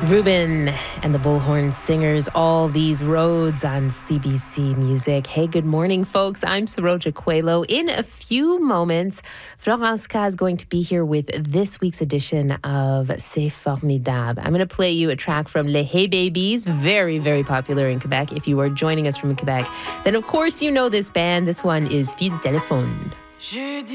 Ruben and the Bullhorn Singers, All These Roads on CBC Music. Hey, good morning, folks. I'm Saroja Coelho. In a few moments, Florence K is going to be here with this week's edition of C'est Formidable. I'm going to play you a track from Les Hey Babies, very, very popular in Quebec. If you are joining us from Quebec, then of course you know this band. This one is Fille de Téléphone.